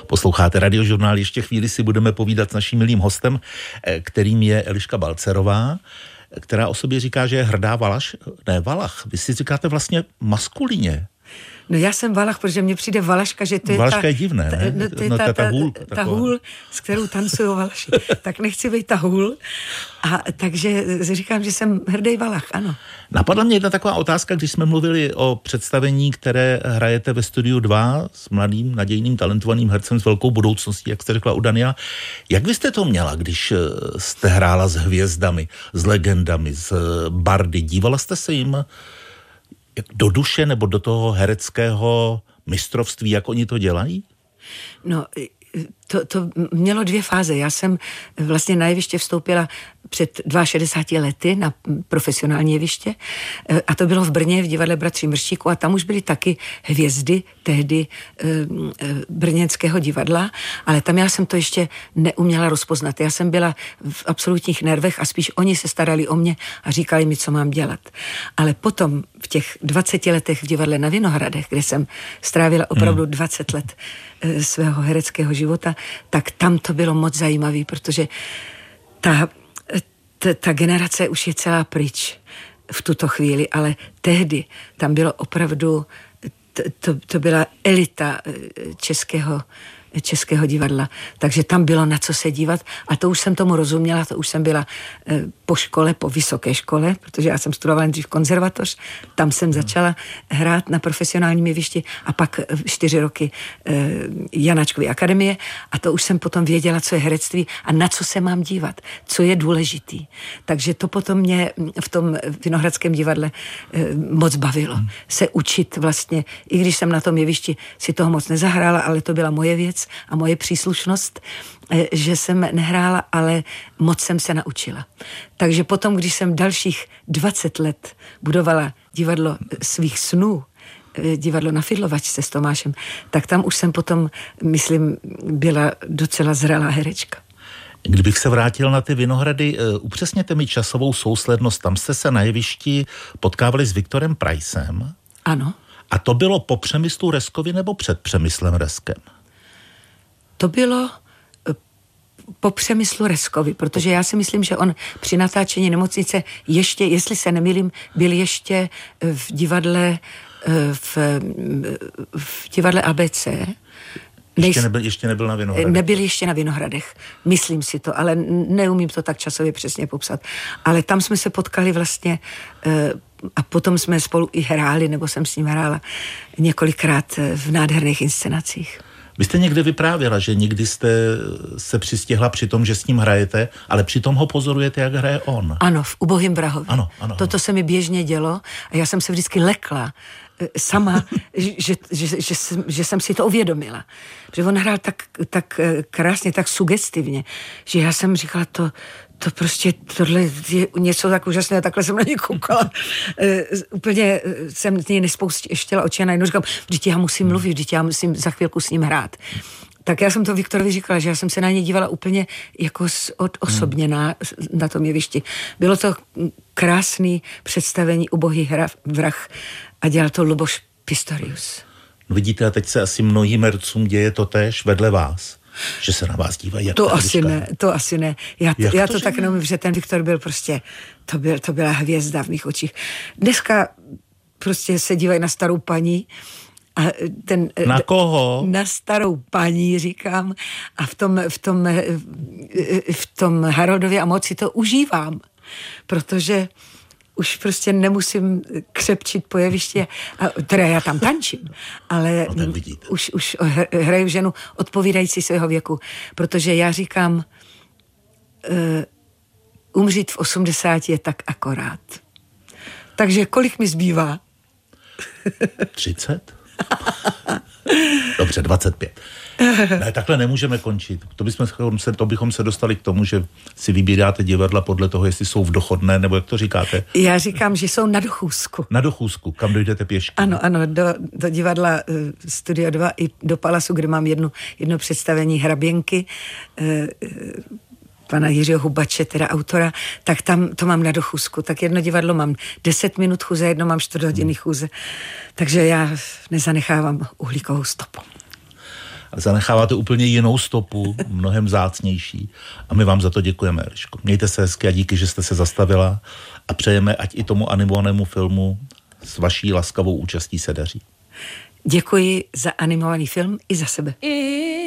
Posloucháte Radiožurnál, ještě chvíli si budeme povídat s naším milým hostem, kterým je Eliška Balcerová, která o sobě říká, že je hrdá Valach. Vy si říkáte vlastně maskulině. No já jsem Valach, protože mně přijde Valaška, že to je Valaška je divné, ne? To je ta hůl, s kterou tancují Valaši. Tak nechci být ta hůl. A takže říkám, že jsem hrdý Valach, ano. Napadla mě jedna taková otázka, když jsme mluvili o představení, které hrajete ve Studiu 2 s mladým, nadějným, talentovaným hercem s velkou budoucností, jak jste řekla u Dania. Jak byste to měla, když jste hrála s hvězdami, s legendami, s bardy? Dívala jste se jim do duše nebo do toho hereckého mistrovství, jak oni to dělají? No, to mělo dvě fáze. Já jsem vlastně na jeviště vstoupila před 62 lety na profesionální jeviště a to bylo v Brně v divadle Bratří Mrštíků a tam už byly taky hvězdy tehdy brněnského divadla, ale tam já jsem to ještě neuměla rozpoznat. Já jsem byla v absolutních nervech a spíš oni se starali o mě a říkali mi, co mám dělat. Ale potom v těch 20 letech v divadle na Vinohradech, kde jsem strávila opravdu 20 let svého hereckého života, tak tam to bylo moc zajímavé, protože ta generace už je celá pryč v tuto chvíli, ale tehdy tam bylo opravdu, to byla elita českého divadla, takže tam bylo na co se dívat a to už jsem tomu rozuměla, to už jsem byla po škole, po vysoké škole, protože já jsem studovala dřív konzervatoř, tam jsem začala hrát na profesionálním jevišti a pak 4 roky Janáčkovy akademie a to už jsem potom věděla, co je herectví a na co se mám dívat, co je důležitý. Takže to potom mě v tom Vinohradském divadle moc bavilo. Se učit vlastně, i když jsem na tom jevišti si toho moc nezahrála, ale to byla moje věc a moje příslušnost, že jsem nehrála, ale moc jsem se naučila. Takže potom, když jsem dalších 20 let budovala divadlo svých snů, divadlo na Fidlovačce s Tomášem, tak tam už jsem potom, myslím, byla docela zralá herečka. Kdybych se vrátil na ty Vinohrady, upřesněte mi časovou souslednost. Tam jste se na jevišti potkávali s Viktorem Praisem. Ano. A to bylo po Přemyslu Reskovi nebo před Přemyslem Reskem? To bylo po Přemyslu Reskovi, protože já si myslím, že on při natáčení Nemocnice ještě, jestli se nemýlím, byl ještě v divadle ABC. Ještě nebyl na Vinohradech. Nebyl ještě na Vinohradech, myslím si to, ale neumím to tak časově přesně popsat. Ale tam jsme se potkali vlastně a potom jsme spolu i hráli, nebo jsem s ním hrála několikrát v nádherných inscenacích. Vy jste někde vyprávěla, že někdy jste se přistihla při tom, že s ním hrajete, ale přitom ho pozorujete, jak hraje on. Ano, v Ubohým Brahovi. Ano. Toto se mi běžně dělo a já jsem se vždycky lekla sama, že jsem si to uvědomila. Že on hrál tak krásně, tak sugestivně, že já jsem říkala, to prostě, tohle je něco tak úžasného, takhle jsem na něj koukala. Úplně jsem něj nespouštěla oči a najednou říkám, vždyť já musím mluvit, vždyť já musím za chvilku s ním hrát. Tak já jsem to Viktorovi říkala, že já jsem se na něj dívala úplně jako osobně na tom jevišti. Bylo to krásný představení Ubohý vrah a dělal to Luboš Pistorius. No vidíte, a teď se asi mnohým hercům děje to též vedle vás, že se na vás dívají. To asi ne. Já to tak neumím, že ten Viktor byl prostě, to byla hvězda v mých očích. Dneska prostě se dívají na starou paní, a na koho? Na starou paní, říkám. A v tom Harodově a moci to užívám. Protože už prostě nemusím křepčit po jeviště, teda já tam tančím, ale už hraju ženu odpovídající svého věku. Protože já říkám, umřít v 80 je tak akorát. Takže kolik mi zbývá? 30? Dobře, 25. Ne, takhle nemůžeme končit. To bychom se dostali k tomu, že si vybíráte divadla podle toho, jestli jsou v dochodné, nebo jak to říkáte? Já říkám, že jsou na dochůzku. Na dochůzku, kam dojdete pěšky? Ano, do divadla Studio 2 i do Palasu, kde mám jedno představení Hraběnky, pana Jiřího Hubače, teda autora, tak tam to mám na dochůzku. Tak jedno divadlo mám 10 minut chůze, jedno mám 4 hodiny chůze. Takže já nezanechávám uhlíkovou stopu. ale zanecháváte úplně jinou stopu, mnohem vzácnější. A my vám za to děkujeme, Eliško. Mějte se hezky a díky, že jste se zastavila a přejeme, ať i tomu animovanému filmu s vaší laskavou účastí se daří. Děkuji za animovaný film i za sebe.